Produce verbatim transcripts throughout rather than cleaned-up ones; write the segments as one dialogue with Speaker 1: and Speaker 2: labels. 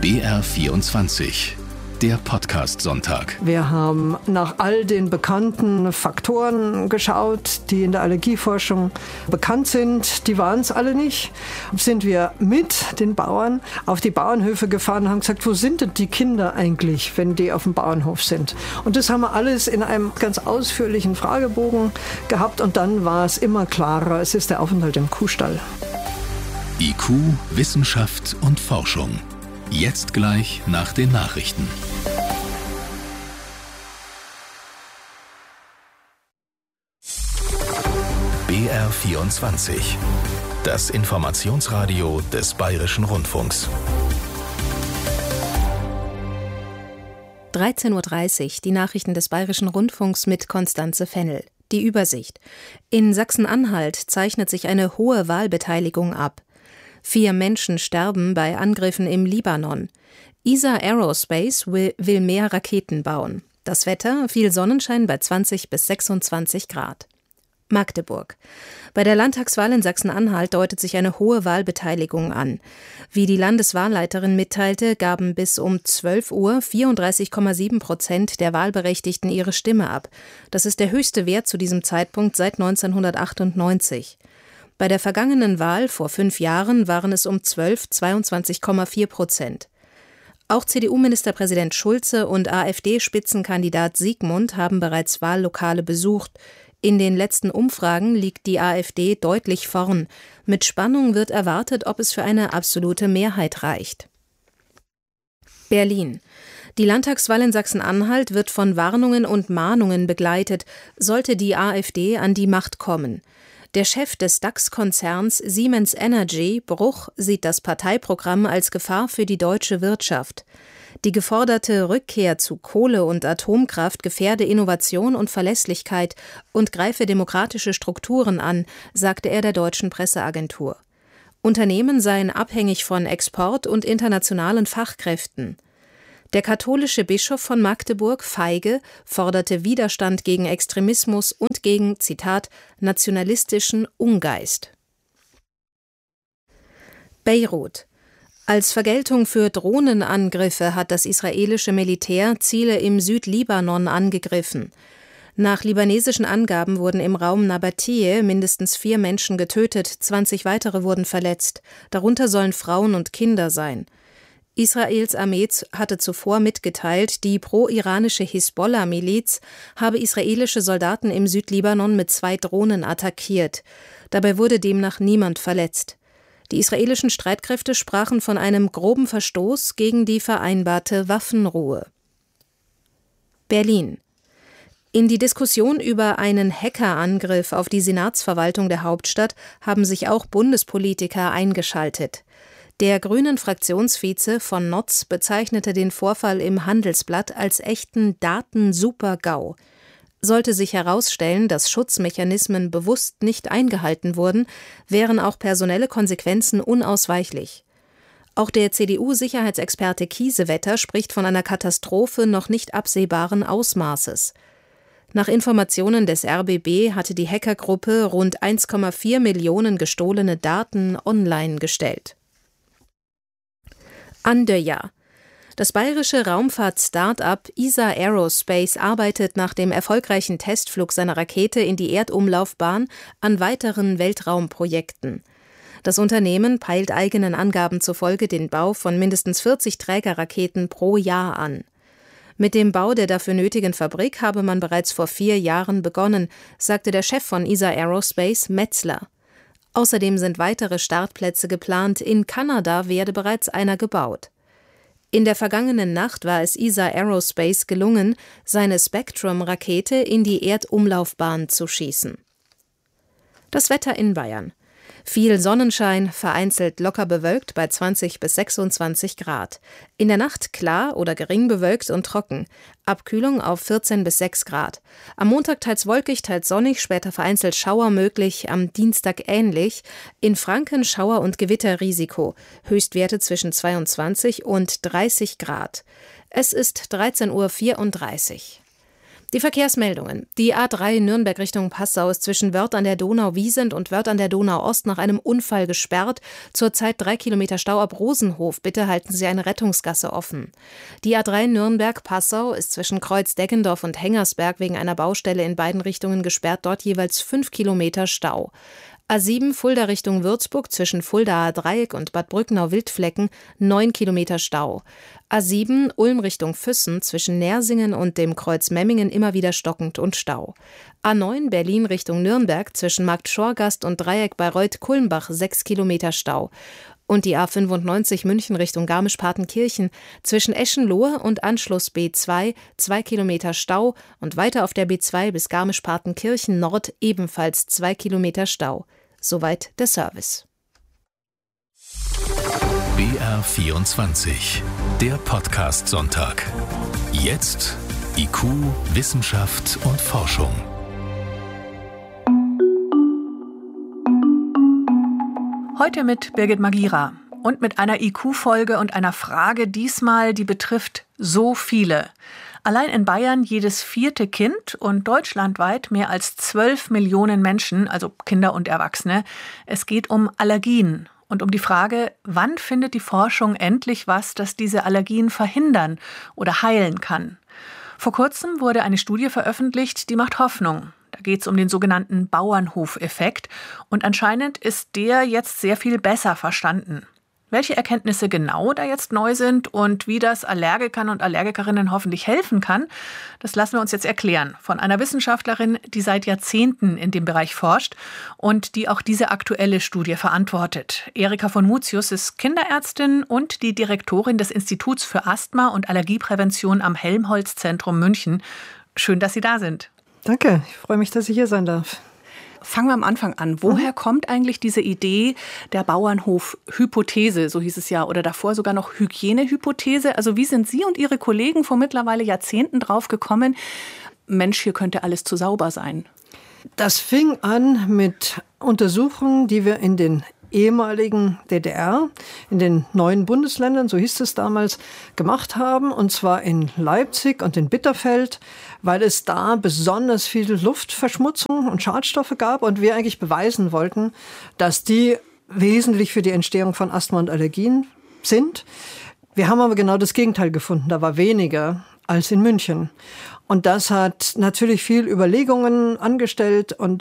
Speaker 1: B R vierundzwanzig, der Podcast-Sonntag.
Speaker 2: Wir haben nach all den bekannten Faktoren geschaut, die in der Allergieforschung bekannt sind. Die waren es alle nicht. Sind wir mit den Bauern auf die Bauernhöfe gefahren und haben gesagt, wo sind denn die Kinder eigentlich, wenn die auf dem Bauernhof sind? Und das haben wir alles in einem ganz ausführlichen Fragebogen gehabt. Und dann war es immer klarer, es ist der Aufenthalt im Kuhstall.
Speaker 1: I Q, Wissenschaft und Forschung. Jetzt gleich nach den Nachrichten. B R vierundzwanzig. Das Informationsradio des Bayerischen Rundfunks.
Speaker 3: dreizehn Uhr dreißig, die Nachrichten des Bayerischen Rundfunks mit Konstanze Fennel. Die Übersicht. In Sachsen-Anhalt zeichnet sich eine hohe Wahlbeteiligung ab. Vier Menschen sterben bei Angriffen im Libanon. E S A Aerospace will, will mehr Raketen bauen. Das Wetter, viel Sonnenschein bei zwanzig bis sechsundzwanzig Grad. Magdeburg. Bei der Landtagswahl in Sachsen-Anhalt deutet sich eine hohe Wahlbeteiligung an. Wie die Landeswahlleiterin mitteilte, gaben bis um zwölf Uhr vierunddreißig Komma sieben Prozent der Wahlberechtigten ihre Stimme ab. Das ist der höchste Wert zu diesem Zeitpunkt seit neunzehnhundertachtundneunzig. Bei der vergangenen Wahl vor fünf Jahren waren es um zwölf zweiundzwanzig Komma vier Prozent. Auch C D U-Ministerpräsident Schulze und AfD-Spitzenkandidat Siegmund haben bereits Wahllokale besucht. In den letzten Umfragen liegt die AfD deutlich vorn. Mit Spannung wird erwartet, ob es für eine absolute Mehrheit reicht. Berlin. Die Landtagswahl in Sachsen-Anhalt wird von Warnungen und Mahnungen begleitet, sollte die AfD an die Macht kommen. Der Chef des DAX-Konzerns Siemens Energy, Bruch, sieht das Parteiprogramm als Gefahr für die deutsche Wirtschaft. Die geforderte Rückkehr zu Kohle- und Atomkraft gefährde Innovation und Verlässlichkeit und greife demokratische Strukturen an, sagte er der deutschen Presseagentur. Unternehmen seien abhängig von Export und internationalen Fachkräften. Der katholische Bischof von Magdeburg, Feige, forderte Widerstand gegen Extremismus und gegen, Zitat, nationalistischen Ungeist. Beirut. Als Vergeltung für Drohnenangriffe hat das israelische Militär Ziele im Südlibanon angegriffen. Nach libanesischen Angaben wurden im Raum Nabateh mindestens vier Menschen getötet, zwanzig weitere wurden verletzt. Darunter sollen Frauen und Kinder sein. Israels Armee hatte zuvor mitgeteilt, die pro-iranische Hisbollah-Miliz habe israelische Soldaten im Südlibanon mit zwei Drohnen attackiert. Dabei wurde demnach niemand verletzt. Die israelischen Streitkräfte sprachen von einem groben Verstoß gegen die vereinbarte Waffenruhe. Berlin. In die Diskussion über einen Hackerangriff auf die Senatsverwaltung der Hauptstadt haben sich auch Bundespolitiker eingeschaltet. Der Grünen-Fraktionsvize von Notz bezeichnete den Vorfall im Handelsblatt als echten Daten-Super-GAU. Sollte sich herausstellen, dass Schutzmechanismen bewusst nicht eingehalten wurden, wären auch personelle Konsequenzen unausweichlich. Auch der C D U-Sicherheitsexperte Kiesewetter spricht von einer Katastrophe noch nicht absehbaren Ausmaßes. Nach Informationen des R B B hatte die Hackergruppe rund eins Komma vier Millionen gestohlene Daten online gestellt. Andøya. Das bayerische Raumfahrt-Start-up E S A Aerospace arbeitet nach dem erfolgreichen Testflug seiner Rakete in die Erdumlaufbahn an weiteren Weltraumprojekten. Das Unternehmen peilt eigenen Angaben zufolge den Bau von mindestens vierzig Trägerraketen pro Jahr an. Mit dem Bau der dafür nötigen Fabrik habe man bereits vor vier Jahren begonnen, sagte der Chef von E S A Aerospace, Metzler. Außerdem sind weitere Startplätze geplant, in Kanada werde bereits einer gebaut. In der vergangenen Nacht war es E S A Aerospace gelungen, seine Spectrum-Rakete in die Erdumlaufbahn zu schießen. Das Wetter in Bayern. Viel Sonnenschein, vereinzelt locker bewölkt bei zwanzig bis sechsundzwanzig Grad. In der Nacht klar oder gering bewölkt und trocken. Abkühlung auf vierzehn bis sechs Grad. Am Montag teils wolkig, teils sonnig, später vereinzelt Schauer möglich, am Dienstag ähnlich. In Franken Schauer- und Gewitterrisiko. Höchstwerte zwischen zweiundzwanzig und dreißig Grad. Es ist dreizehn Uhr vierunddreißig. Die Verkehrsmeldungen. Die A drei Nürnberg Richtung Passau ist zwischen Wörth an der Donau-Wiesent und Wörth an der Donau-Ost nach einem Unfall gesperrt. Zurzeit drei Kilometer Stau ab Rosenhof. Bitte halten Sie eine Rettungsgasse offen. Die A drei Nürnberg-Passau ist zwischen Kreuz-Deggendorf und Hengersberg wegen einer Baustelle in beiden Richtungen gesperrt. Dort jeweils fünf Kilometer Stau. A sieben Fulda Richtung Würzburg zwischen Fuldaer Dreieck und Bad Brücknau-Wildflecken neun Kilometer Stau. A sieben Ulm Richtung Füssen zwischen Nersingen und dem Kreuz Memmingen immer wieder stockend und Stau. A neun Berlin Richtung Nürnberg zwischen Markt Schorgast und Dreieck bei Reuth-Kulmbach sechs Kilometer Stau. Und die A fünfundneunzig München Richtung Garmisch-Partenkirchen zwischen Eschenlohe und Anschluss B zwei zwei Kilometer Stau und weiter auf der B zwei bis Garmisch-Partenkirchen Nord ebenfalls zwei Kilometer Stau. Soweit der Service.
Speaker 1: B R vierundzwanzig, der Podcast-Sonntag. Jetzt I Q, Wissenschaft und Forschung.
Speaker 4: Heute mit Birgit Magira und mit einer I Q-Folge und einer Frage diesmal, die betrifft so viele. Allein in Bayern jedes vierte Kind und deutschlandweit mehr als zwölf Millionen Menschen, also Kinder und Erwachsene. Es geht um Allergien und um die Frage, wann findet die Forschung endlich was, das diese Allergien verhindern oder heilen kann. Vor kurzem wurde eine Studie veröffentlicht, die macht Hoffnung. Da geht es um den sogenannten Bauernhof-Effekt und anscheinend ist der jetzt sehr viel besser verstanden. Welche Erkenntnisse genau da jetzt neu sind und wie das Allergikern und Allergikerinnen hoffentlich helfen kann, das lassen wir uns jetzt erklären von einer Wissenschaftlerin, die seit Jahrzehnten in dem Bereich forscht und die auch diese aktuelle Studie verantwortet. Erika von Mutius ist Kinderärztin und die Direktorin des Instituts für Asthma- und Allergieprävention am Helmholtz-Zentrum München. Schön, dass Sie da sind.
Speaker 2: Danke, ich freue mich, dass ich hier sein darf.
Speaker 4: Fangen wir am Anfang an. Woher mhm. kommt eigentlich diese Idee der Bauernhof-Hypothese, so hieß es ja, oder davor sogar noch Hygienehypothese? Also wie sind Sie und Ihre Kollegen vor mittlerweile Jahrzehnten drauf gekommen, Mensch, hier könnte alles zu sauber sein?
Speaker 2: Das fing an mit Untersuchungen, die wir in den ehemaligen D D R, in den neuen Bundesländern, so hieß es damals, gemacht haben, und zwar in Leipzig und in Bitterfeld, weil es da besonders viel Luftverschmutzung und Schadstoffe gab und wir eigentlich beweisen wollten, dass die wesentlich für die Entstehung von Asthma und Allergien sind. Wir haben aber genau das Gegenteil gefunden, da war weniger als in München. Und das hat natürlich viel Überlegungen angestellt und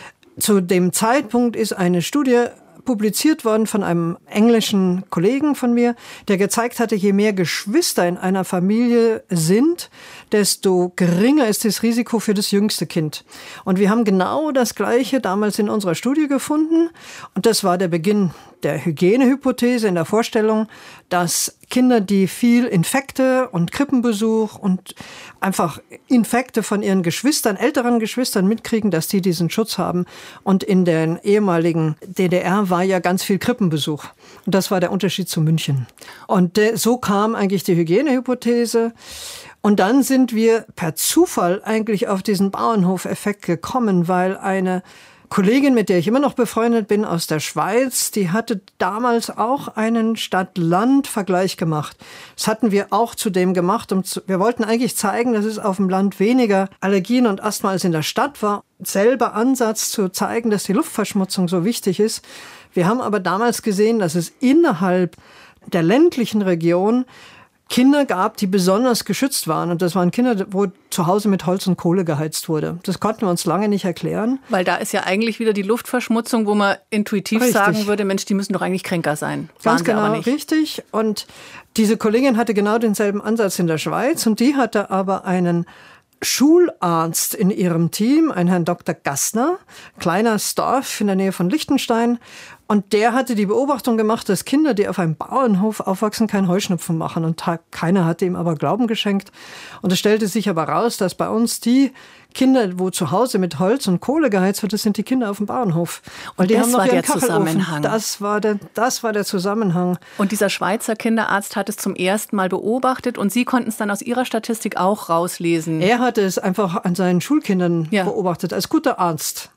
Speaker 2: zu dem Zeitpunkt ist eine Studie publiziert worden von einem englischen Kollegen von mir, der gezeigt hatte, je mehr Geschwister in einer Familie sind, desto geringer ist das Risiko für das jüngste Kind. Und wir haben genau das Gleiche damals in unserer Studie gefunden. Und das war der Beginn der Hygienehypothese in der Vorstellung, dass Kinder, die viel Infekte und Krippenbesuch und einfach Infekte von ihren Geschwistern, älteren Geschwistern mitkriegen, dass die diesen Schutz haben. Und in der ehemaligen D D R war ja ganz viel Krippenbesuch. Und das war der Unterschied zu München. Und so kam eigentlich die Hygienehypothese. Und dann sind wir per Zufall eigentlich auf diesen Bauernhof-Effekt gekommen, weil eine Kollegin, mit der ich immer noch befreundet bin, aus der Schweiz, die hatte damals auch einen Stadt-Land-Vergleich gemacht. Das hatten wir auch zudem gemacht. Um zu, wir wollten eigentlich zeigen, dass es auf dem Land weniger Allergien und Asthma als in der Stadt war. Selber Ansatz zu zeigen, dass die Luftverschmutzung so wichtig ist. Wir haben aber damals gesehen, dass es innerhalb der ländlichen Region Kinder gab, die besonders geschützt waren. Und das waren Kinder, wo zu Hause mit Holz und Kohle geheizt wurde. Das konnten wir uns lange nicht erklären.
Speaker 4: Weil da ist ja eigentlich wieder die Luftverschmutzung, wo man intuitiv richtig sagen würde, Mensch, die müssen doch eigentlich kränker sein.
Speaker 2: Ganz genau, aber nicht. Richtig. Und diese Kollegin hatte genau denselben Ansatz in der Schweiz. Und die hatte aber einen Schularzt in ihrem Team, einen Herrn Doktor Gassner, kleines Dorf in der Nähe von Liechtenstein. Und der hatte die Beobachtung gemacht, dass Kinder, die auf einem Bauernhof aufwachsen, keinen Heuschnupfen machen. Und keiner hatte ihm aber Glauben geschenkt. Und es stellte sich aber raus, dass bei uns die Kinder, wo zu Hause mit Holz und Kohle geheizt wird, das sind die Kinder auf dem Bauernhof.
Speaker 4: Und die das haben noch war ihren der Zusammenhang.
Speaker 2: Das war der, das war der Zusammenhang.
Speaker 4: Und dieser Schweizer Kinderarzt hat es zum ersten Mal beobachtet und Sie konnten es dann aus Ihrer Statistik auch rauslesen.
Speaker 2: Er hatte es einfach an seinen Schulkindern
Speaker 4: ja.
Speaker 2: beobachtet, als guter Arzt.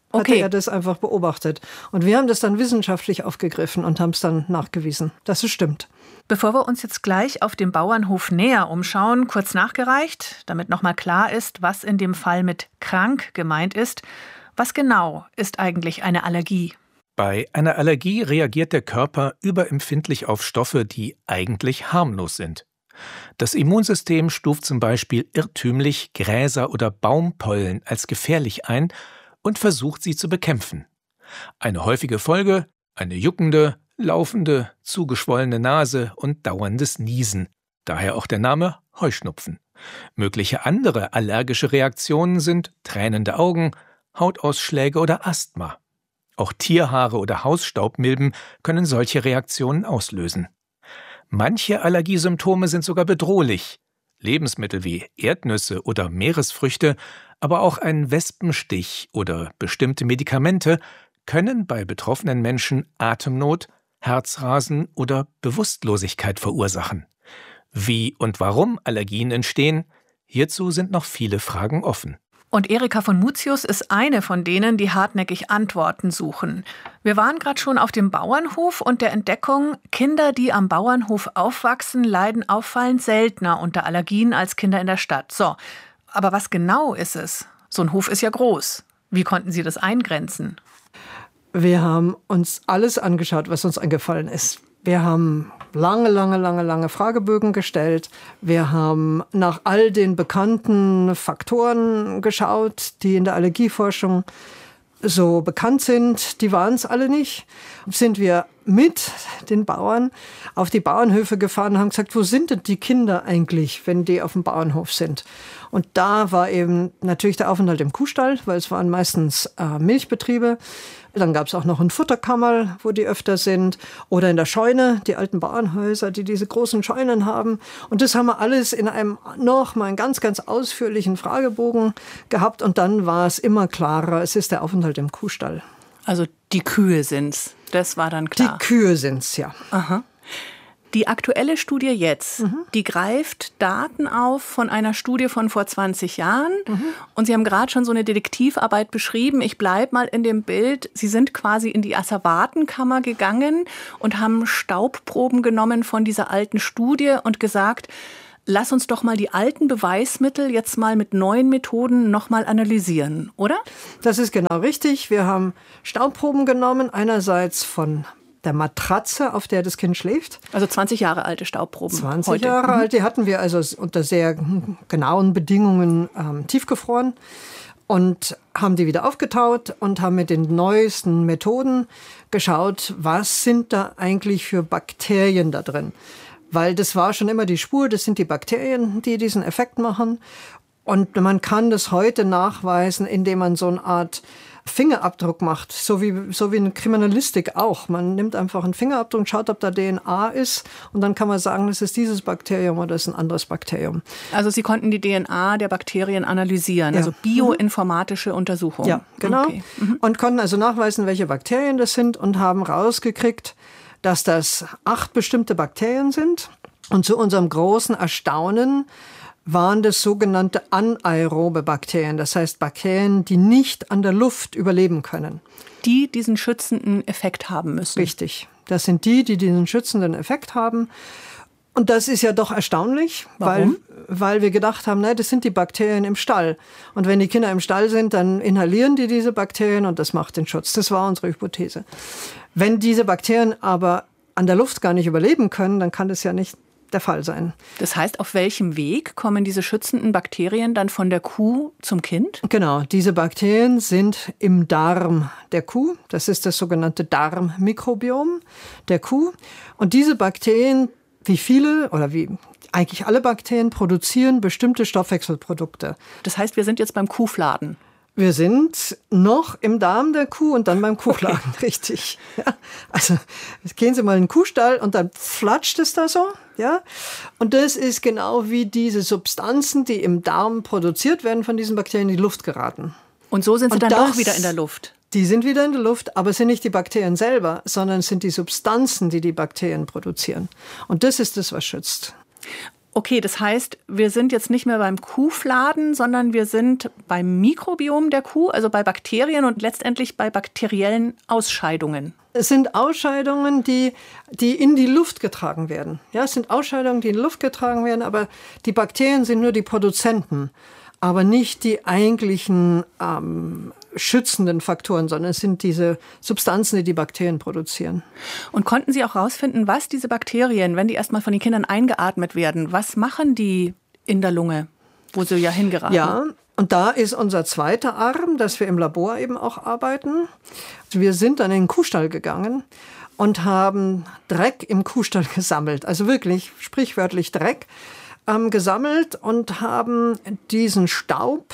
Speaker 2: Okay.
Speaker 4: Okay.
Speaker 2: Hat er das einfach beobachtet. Und wir haben das dann wissenschaftlich aufgegriffen und haben es dann nachgewiesen, dass es stimmt.
Speaker 4: Bevor wir uns jetzt gleich auf dem Bauernhof näher umschauen, kurz nachgereicht, damit nochmal klar ist, was in dem Fall mit krank gemeint ist. Was genau ist eigentlich eine Allergie?
Speaker 5: Bei einer Allergie reagiert der Körper überempfindlich auf Stoffe, die eigentlich harmlos sind. Das Immunsystem stuft zum Beispiel irrtümlich Gräser oder Baumpollen als gefährlich ein und versucht, sie zu bekämpfen. Eine häufige Folge: eine juckende, laufende, zugeschwollene Nase und dauerndes Niesen. Daher auch der Name Heuschnupfen. Mögliche andere allergische Reaktionen sind tränende Augen, Hautausschläge oder Asthma. Auch Tierhaare oder Hausstaubmilben können solche Reaktionen auslösen. Manche Allergiesymptome sind sogar bedrohlich. Lebensmittel wie Erdnüsse oder Meeresfrüchte, aber auch ein Wespenstich oder bestimmte Medikamente können bei betroffenen Menschen Atemnot, Herzrasen oder Bewusstlosigkeit verursachen. Wie und warum Allergien entstehen, hierzu sind noch viele Fragen offen.
Speaker 4: Und Erika von Mutius ist eine von denen, die hartnäckig Antworten suchen. Wir waren gerade schon auf dem Bauernhof und der Entdeckung, Kinder, die am Bauernhof aufwachsen, leiden auffallend seltener unter Allergien als Kinder in der Stadt. So, aber was genau ist es? So ein Hof ist ja groß. Wie konnten Sie das eingrenzen?
Speaker 2: Wir haben uns alles angeschaut, was uns eingefallen ist. Wir haben lange, lange, lange, lange Fragebögen gestellt. Wir haben nach all den bekannten Faktoren geschaut, die in der Allergieforschung so bekannt sind. Die waren es alle nicht. Sind wir mit den Bauern auf die Bauernhöfe gefahren und haben gesagt, wo sind denn die Kinder eigentlich, wenn die auf dem Bauernhof sind? Und da war eben natürlich der Aufenthalt im Kuhstall, weil es waren meistens äh, Milchbetriebe. Dann gab es auch noch ein Futterkammer, wo die öfter sind. Oder in der Scheune, die alten Bauernhäuser, die diese großen Scheunen haben. Und das haben wir alles in einem noch mal einen ganz, ganz ausführlichen Fragebogen gehabt. Und dann war es immer klarer, es ist der Aufenthalt im Kuhstall.
Speaker 4: Also die Kühe sind's. Das war dann klar.
Speaker 2: Die Kühe sind's, ja.
Speaker 4: Aha. Die aktuelle Studie jetzt, mhm. die greift Daten auf von einer Studie von vor zwanzig Jahren. Mhm. Und Sie haben gerade schon so eine Detektivarbeit beschrieben. Ich bleibe mal in dem Bild. Sie sind quasi in die Asservatenkammer gegangen und haben Staubproben genommen von dieser alten Studie und gesagt, lass uns doch mal die alten Beweismittel jetzt mal mit neuen Methoden nochmal analysieren, oder?
Speaker 2: Das ist genau richtig. Wir haben Staubproben genommen, einerseits von der Matratze, auf der das Kind schläft.
Speaker 4: Also zwanzig Jahre alte Staubproben.
Speaker 2: zwanzig
Speaker 4: heute.
Speaker 2: Jahre alt, die hatten wir also unter sehr genauen Bedingungen ähm, tiefgefroren und haben die wieder aufgetaut und haben mit den neuesten Methoden geschaut, was sind da eigentlich für Bakterien da drin. Weil das war schon immer die Spur, das sind die Bakterien, die diesen Effekt machen. Und man kann das heute nachweisen, indem man so eine Art Fingerabdruck macht, so wie, so wie eine Kriminalistik auch. Man nimmt einfach einen Fingerabdruck und schaut, ob da D N A ist und dann kann man sagen, das ist dieses Bakterium oder das ist ein anderes Bakterium.
Speaker 4: Also Sie konnten die D N A der Bakterien analysieren,
Speaker 2: ja.
Speaker 4: also bioinformatische Untersuchungen.
Speaker 2: Ja, genau.
Speaker 4: Okay. Mhm.
Speaker 2: Und konnten also nachweisen, welche Bakterien das sind und haben rausgekriegt, dass das acht bestimmte Bakterien sind. Und zu unserem großen Erstaunen waren das sogenannte anaerobe Bakterien, das heißt Bakterien, die nicht an der Luft überleben können.
Speaker 4: Die diesen schützenden Effekt haben müssen.
Speaker 2: Richtig, das sind die, die diesen schützenden Effekt haben. Und das ist ja doch erstaunlich, weil, weil wir gedacht haben, ne, das sind die Bakterien im Stall. Und wenn die Kinder im Stall sind, dann inhalieren die diese Bakterien und das macht den Schutz. Das war unsere Hypothese. Wenn diese Bakterien aber an der Luft gar nicht überleben können, dann kann das ja nicht der Fall sein.
Speaker 4: Das heißt, auf welchem Weg kommen diese schützenden Bakterien dann von der Kuh zum Kind?
Speaker 2: Genau, diese Bakterien sind im Darm der Kuh. Das ist das sogenannte Darmmikrobiom der Kuh. Und diese Bakterien, wie viele oder wie eigentlich alle Bakterien, produzieren bestimmte Stoffwechselprodukte.
Speaker 4: Das heißt, wir sind jetzt beim Kuhfladen.
Speaker 2: Wir sind noch im Darm der Kuh und dann beim Kuhfladen, okay. Richtig. Ja, also gehen Sie mal in den Kuhstall und dann flatscht es da so. Ja? Und das ist genau wie diese Substanzen, die im Darm produziert werden von diesen Bakterien, in die Luft geraten.
Speaker 4: Und so sind sie
Speaker 2: und
Speaker 4: dann
Speaker 2: das,
Speaker 4: doch wieder in der Luft.
Speaker 2: Die sind wieder in der Luft, aber es sind nicht die Bakterien selber, sondern es sind die Substanzen, die die Bakterien produzieren. Und das ist das, was schützt.
Speaker 4: Okay, das heißt, wir sind jetzt nicht mehr beim Kuhfladen, sondern wir sind beim Mikrobiom der Kuh, also bei Bakterien und letztendlich bei bakteriellen Ausscheidungen.
Speaker 2: Es sind Ausscheidungen, die, die in die Luft getragen werden. Ja, es sind Ausscheidungen, die in die Luft getragen werden, aber die Bakterien sind nur die Produzenten, aber nicht die eigentlichen ähm, schützenden Faktoren, sondern es sind diese Substanzen, die die Bakterien produzieren.
Speaker 4: Und konnten Sie auch herausfinden, was diese Bakterien, wenn die erstmal von den Kindern eingeatmet werden, was machen die in der Lunge, wo sie ja hingeraten?
Speaker 2: Ja, und da ist unser zweiter Arm, dass wir im Labor eben auch arbeiten. Wir sind dann in den Kuhstall gegangen und haben Dreck im Kuhstall gesammelt, also wirklich sprichwörtlich Dreck ähm, gesammelt und haben diesen Staub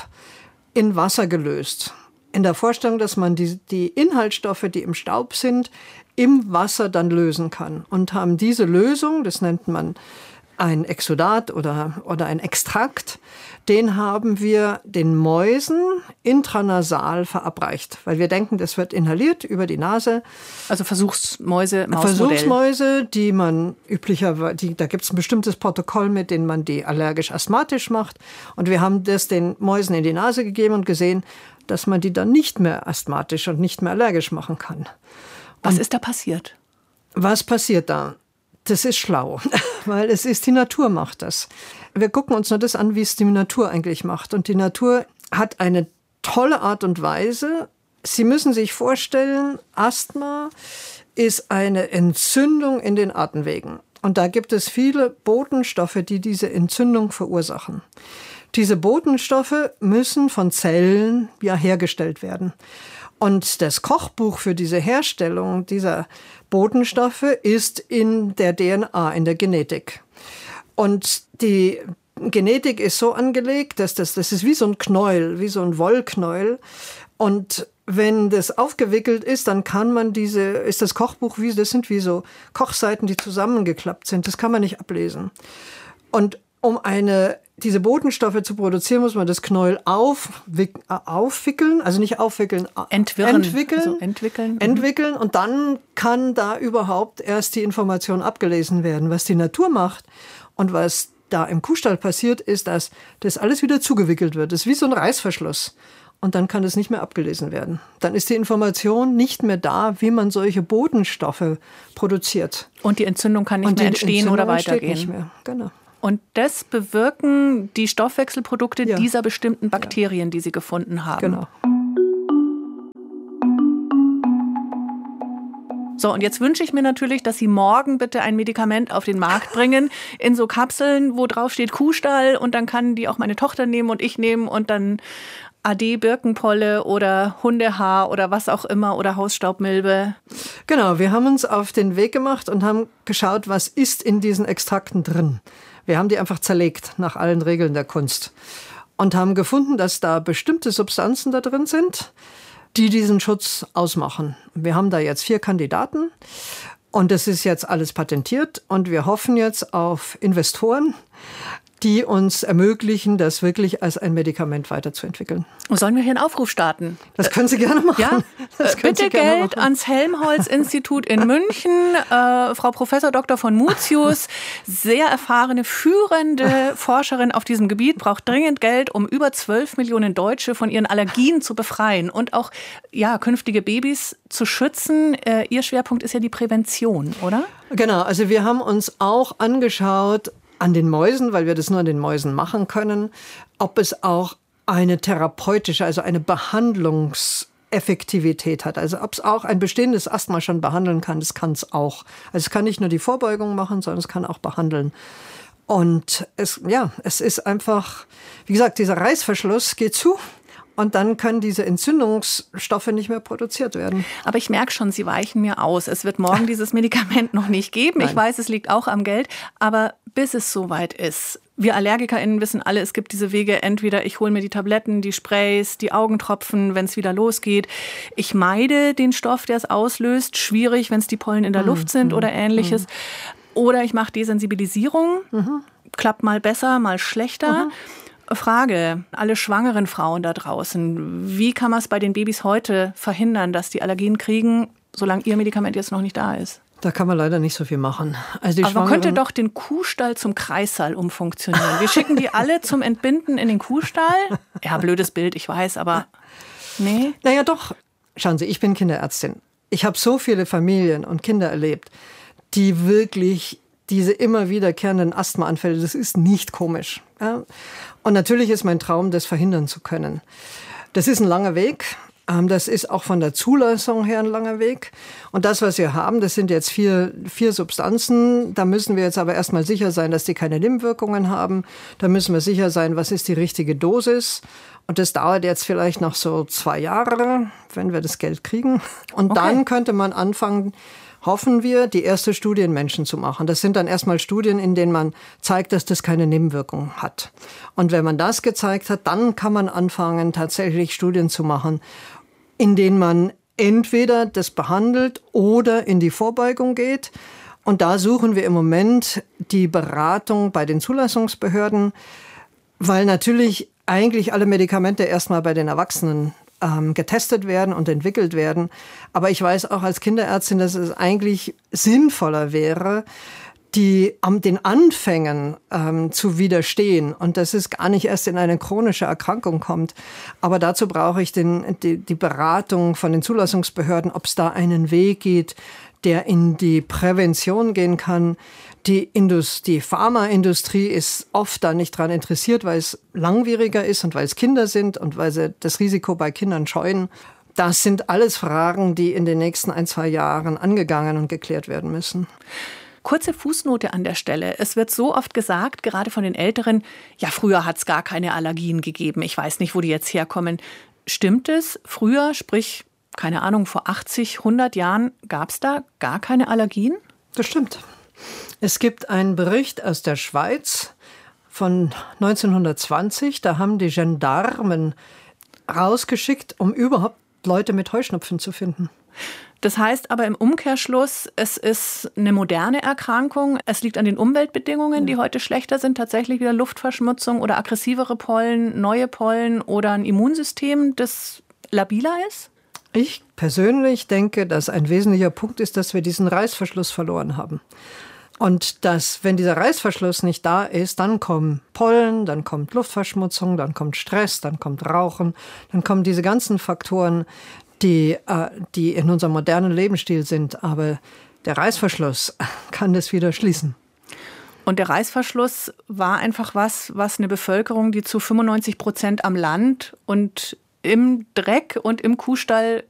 Speaker 2: in Wasser gelöst. In der Vorstellung, dass man die, die Inhaltsstoffe, die im Staub sind, im Wasser dann lösen kann. Und haben diese Lösung, das nennt man ein Exudat oder, oder ein Extrakt, den haben wir den Mäusen intranasal verabreicht. Weil wir denken, das wird inhaliert über die Nase.
Speaker 4: Also Versuchsmäuse, Mausmodell.
Speaker 2: Versuchsmäuse, die man üblicherweise, die, da gibt es ein bestimmtes Protokoll, mit dem man die allergisch-asthmatisch macht. Und wir haben das den Mäusen in die Nase gegeben und gesehen, dass man die dann nicht mehr asthmatisch und nicht mehr allergisch machen kann.
Speaker 4: Was
Speaker 2: und
Speaker 4: ist da passiert?
Speaker 2: Was passiert da? Das ist schlau, weil es ist, die Natur macht das. Wir gucken uns nur das an, wie es die Natur eigentlich macht. Und die Natur hat eine tolle Art und Weise. Sie müssen sich vorstellen, Asthma ist eine Entzündung in den Atemwegen. Und da gibt es viele Botenstoffe, die diese Entzündung verursachen. Diese Botenstoffe müssen von Zellen ja hergestellt werden. Und das Kochbuch für diese Herstellung dieser Botenstoffe ist in der D N A, in der Genetik. Und die Genetik ist so angelegt, dass das, das ist wie so ein Knäuel, wie so ein Wollknäuel. Und wenn das aufgewickelt ist, dann kann man diese, ist das Kochbuch, wie, das sind wie so Kochseiten, die zusammengeklappt sind. Das kann man nicht ablesen. Und um eine, diese Botenstoffe zu produzieren, muss man das Knäuel aufwick, aufwickeln, also nicht aufwickeln,
Speaker 4: Entwirren.
Speaker 2: entwickeln,
Speaker 4: also entwickeln.
Speaker 2: entwickeln und dann kann da überhaupt erst die Information abgelesen werden. Was die Natur macht und was da im Kuhstall passiert, ist, dass das alles wieder zugewickelt wird. Das ist wie so ein Reißverschluss. Und dann kann es nicht mehr abgelesen werden. Dann ist die Information nicht mehr da, wie man solche Botenstoffe produziert.
Speaker 4: Und die Entzündung kann nicht
Speaker 2: und
Speaker 4: mehr entstehen oder weitergehen.
Speaker 2: Nicht mehr. Genau.
Speaker 4: Und das bewirken die Stoffwechselprodukte
Speaker 2: ja.
Speaker 4: dieser bestimmten Bakterien, die Sie gefunden haben.
Speaker 2: Genau.
Speaker 4: So, und jetzt wünsche ich mir natürlich, dass Sie morgen bitte ein Medikament auf den Markt bringen, in so Kapseln, wo drauf steht Kuhstall, und dann kann die auch meine Tochter nehmen und ich nehmen und dann A D Birkenpolle oder Hundehaar oder was auch immer oder Hausstaubmilbe.
Speaker 2: Genau, wir haben uns auf den Weg gemacht und haben geschaut, was ist in diesen Extrakten drin. Wir haben die einfach zerlegt nach allen Regeln der Kunst und haben gefunden, dass da bestimmte Substanzen da drin sind, die diesen Schutz ausmachen. Wir haben da jetzt vier Kandidaten und das ist jetzt alles patentiert und wir hoffen jetzt auf Investoren, die uns ermöglichen, das wirklich als ein Medikament weiterzuentwickeln.
Speaker 4: Sollen wir hier einen Aufruf starten?
Speaker 2: Das können Sie gerne machen.
Speaker 4: Ja?
Speaker 2: Das können
Speaker 4: Bitte
Speaker 2: Sie gerne
Speaker 4: Geld
Speaker 2: machen.
Speaker 4: ans Helmholtz-Institut in München. Äh, Frau Professor Doktor von Mutius, sehr erfahrene, führende Forscherin auf diesem Gebiet, braucht dringend Geld, um über zwölf Millionen Deutsche von ihren Allergien zu befreien und auch ja, künftige Babys zu schützen. Äh, Ihr Schwerpunkt ist ja die Prävention, oder?
Speaker 2: Genau, also wir haben uns auch angeschaut, an den Mäusen, weil wir das nur an den Mäusen machen können, ob es auch eine therapeutische, also eine Behandlungseffektivität hat. Also ob es auch ein bestehendes Asthma schon behandeln kann, das kann es auch. Also es kann nicht nur die Vorbeugung machen, sondern es kann auch behandeln. Und es, ja, es ist einfach, wie gesagt, dieser Reißverschluss geht zu. Und dann können diese Entzündungsstoffe nicht mehr produziert werden.
Speaker 4: Aber ich merke schon, Sie weichen mir aus. Es wird morgen dieses Medikament noch nicht geben.
Speaker 2: Nein.
Speaker 4: Ich weiß, es liegt auch am Geld. Aber bis es soweit ist, wir AllergikerInnen wissen alle, es gibt diese Wege. Entweder ich hole mir die Tabletten, die Sprays, die Augentropfen, wenn es wieder losgeht. Ich meide den Stoff, der es auslöst. Schwierig, wenn es die Pollen in der mhm. Luft sind oder ähnliches. Mhm. Oder ich mache Desensibilisierung. Mhm. Klappt mal besser, mal schlechter. Mhm. Frage, alle schwangeren Frauen da draußen, wie kann man es bei den Babys heute verhindern, dass die Allergien kriegen, solange ihr Medikament jetzt noch nicht da ist?
Speaker 2: Da kann man leider nicht so viel machen. Also die
Speaker 4: Aber man könnte doch den Kuhstall zum Kreissaal umfunktionieren. Wir schicken die alle zum Entbinden in den Kuhstall. Ja, blödes Bild, ich weiß, aber nee.
Speaker 2: Naja, doch. Schauen Sie, ich bin Kinderärztin. Ich habe so viele Familien und Kinder erlebt, die wirklich diese immer wiederkehrenden Asthmaanfälle, das ist nicht komisch. Ja? Und natürlich ist mein Traum, das verhindern zu können. Das ist ein langer Weg. Das ist auch von der Zulassung her ein langer Weg. Und das, was wir haben, das sind jetzt vier, vier Substanzen. Da müssen wir jetzt aber erstmal sicher sein, dass die keine Nebenwirkungen haben. Da müssen wir sicher sein, was ist die richtige Dosis. Und das dauert jetzt vielleicht noch so zwei Jahre, wenn wir das Geld kriegen. Und okay. Dann könnte man anfangen, hoffen wir, die erste Studie in Menschen zu machen. Das sind dann erstmal Studien, in denen man zeigt, dass das keine Nebenwirkungen hat. Und wenn man das gezeigt hat, dann kann man anfangen, tatsächlich Studien zu machen, in denen man entweder das behandelt oder in die Vorbeugung geht. Und da suchen wir im Moment die Beratung bei den Zulassungsbehörden, weil natürlich eigentlich alle Medikamente erstmal bei den Erwachsenen ähm, getestet werden und entwickelt werden. Aber ich weiß auch als Kinderärztin, dass es eigentlich sinnvoller wäre, die an den Anfängen ähm, zu widerstehen und dass es gar nicht erst in eine chronische Erkrankung kommt. Aber dazu brauche ich den, die, die Beratung von den Zulassungsbehörden, ob es da einen Weg geht, der in die Prävention gehen kann. Die Industrie, die Pharmaindustrie ist oft da nicht dran interessiert, weil es langwieriger ist und weil es Kinder sind und weil sie das Risiko bei Kindern scheuen. Das sind alles Fragen, die in den nächsten ein, zwei Jahren angegangen und geklärt werden müssen.
Speaker 4: Kurze Fußnote an der Stelle. Es wird so oft gesagt, gerade von den Älteren, ja, früher hat es gar keine Allergien gegeben. Ich weiß nicht, wo die jetzt herkommen. Stimmt es? Früher, sprich, keine Ahnung, vor achtzig, hundert Jahren, gab es da gar keine Allergien?
Speaker 2: Das stimmt. Es gibt einen Bericht aus der Schweiz von neunzehnhundertzwanzig. Da haben die Gendarmen rausgeschickt, um überhaupt Leute mit Heuschnupfen zu finden.
Speaker 4: Das heißt aber im Umkehrschluss, es ist eine moderne Erkrankung. Es liegt an den Umweltbedingungen, die heute schlechter sind. Tatsächlich wieder Luftverschmutzung oder aggressivere Pollen, neue Pollen oder ein Immunsystem, das labiler ist?
Speaker 2: Ich persönlich denke, dass ein wesentlicher Punkt ist, dass wir diesen Reißverschluss verloren haben. Und dass, wenn dieser Reißverschluss nicht da ist, dann kommen Pollen, dann kommt Luftverschmutzung, dann kommt Stress, dann kommt Rauchen, dann kommen diese ganzen Faktoren, die, äh, die in unserem modernen Lebensstil sind. Aber der Reißverschluss kann das wieder schließen.
Speaker 4: Und der Reißverschluss war einfach was, was eine Bevölkerung, die zu fünfundneunzig Prozent am Land und im Dreck und im Kuhstall